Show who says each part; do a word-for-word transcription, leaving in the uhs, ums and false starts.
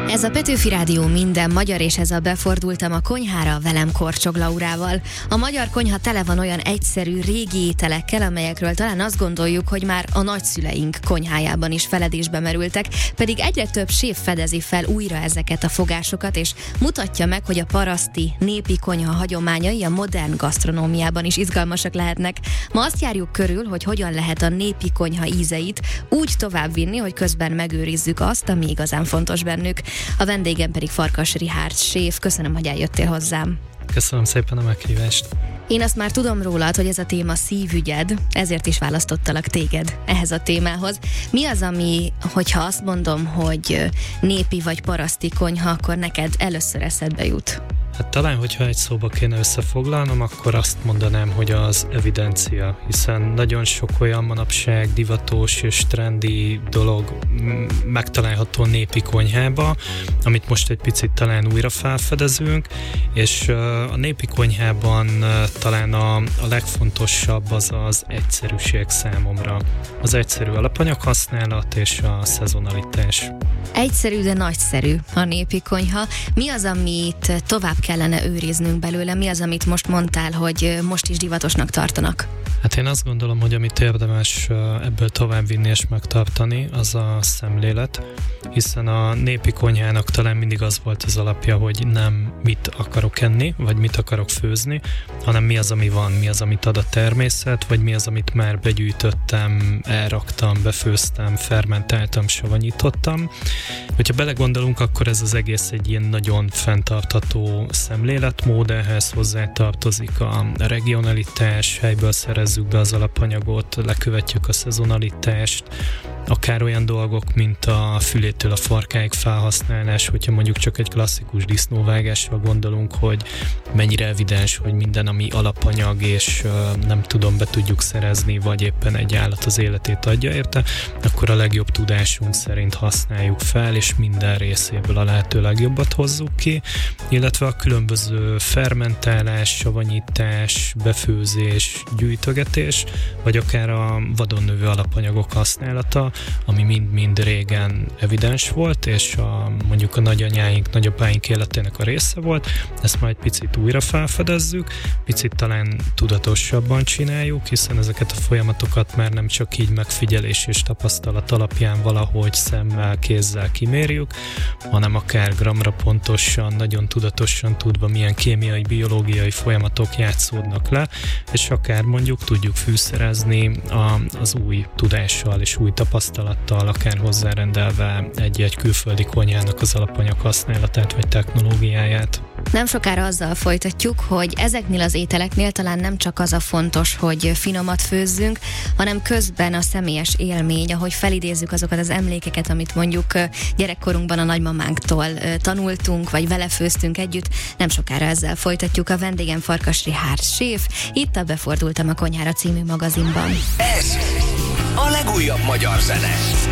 Speaker 1: Ez a Petőfi Rádió minden magyar, és ez a Befordultam a konyhára velem Korcsog Laurával. A magyar konyha tele van olyan egyszerű, régi ételekkel, amelyekről talán azt gondoljuk, hogy már a nagyszüleink konyhájában is feledésbe merültek, pedig egyre több séf fedezi fel újra ezeket a fogásokat, és mutatja meg, hogy a paraszti, népi konyha hagyományai a modern gasztronómiában is izgalmasak lehetnek. Ma azt járjuk körül, hogy hogyan lehet a népi konyha ízeit úgy továbbvinni, hogy közben megőrizzük azt, ami igazán fontos bennük. A vendégem pedig Farkas Richárd séf. Köszönöm, hogy eljöttél hozzám.
Speaker 2: Köszönöm szépen a meghívást.
Speaker 1: Én azt már tudom rólad, hogy ez a téma szívügyed, ezért is választottalak téged ehhez a témához. Mi az, ami, hogyha azt mondom, hogy népi vagy paraszti konyha, akkor neked először eszedbe jut?
Speaker 2: Hát talán, hogyha egy szóba kéne összefoglalnom, akkor azt mondanám, hogy az evidencia, hiszen nagyon sok olyan manapság divatos és trendi dolog megtalálható népi konyhába, amit most egy picit talán újra felfedezünk, és a népi konyhában talán a, a legfontosabb az az egyszerűség számomra. Az egyszerű alapanyaghasználat és a szezonalitás.
Speaker 1: Egyszerű, de nagyszerű a népi konyha. Mi az, amit tovább kellene őriznünk belőle? Mi az, amit most mondtál, hogy most is divatosnak tartanak?
Speaker 2: Hát én azt gondolom, hogy amit érdemes ebből továbbvinni és megtartani, az a szemlélet, hiszen a népi konyhának talán mindig az volt az alapja, hogy nem mit akarok enni, vagy mit akarok főzni, hanem mi az, ami van, mi az, amit ad a természet, vagy mi az, amit már begyűjtöttem, elraktam, befőztem, fermentáltam, savanyítottam. Hogyha belegondolunk, akkor ez az egész egy ilyen nagyon fenntartható szemléletmód, ehhez hozzátartozik a regionalitás, helyből szerezzük be az alapanyagot, lekövetjük a szezonalitást, akár olyan dolgok, mint a fülétől a farkáig felhasználás, hogyha mondjuk csak egy klasszikus disznóvágásra gondolunk, hogy mennyire evidens, hogy minden, ami alapanyag, és nem tudom, be tudjuk szerezni, vagy éppen egy állat az életét adja érte, akkor a legjobb tudásunk szerint használjuk fel, és minden részéből a lehető legjobbat hozzuk ki, illetve a különböző fermentálás, savanyítás, befőzés, gyűjtögetés, vagy akár a vadon növő alapanyagok használata, ami mind-mind régen evidens volt, és a, mondjuk a nagyanyáink, nagyapáink életének a része volt, ezt majd picit újra felfedezzük, picit talán tudatosabban csináljuk, hiszen ezeket a folyamatokat már nem csak így megfigyelés és tapasztalat alapján valahogy szemmel, kézzel kimérjük, hanem akár gramra pontosan, nagyon tudatosan tudva, milyen kémiai, biológiai folyamatok játszódnak le, és akár mondjuk tudjuk fűszerezni a, az új tudással és új tapasztalattal, akár hozzárendelve egy-egy külföldi konyhának az alapanyag használatát vagy technológiáját.
Speaker 1: Nem sokára azzal folytatjuk, hogy ezeknél az ételeknél talán nem csak az a fontos, hogy finomat főzzünk, hanem közben a személyes élmény, ahogy felidézzük azokat az emlékeket, amit mondjuk gyerekkorunkban a nagymamánktól tanultunk, vagy vele főztünk együtt. Nem sokára ezzel folytatjuk. A vendégem Farkas Richárd séf, itt a Befordultam a konyhára című magazinban.
Speaker 3: Ez a legújabb magyar zene.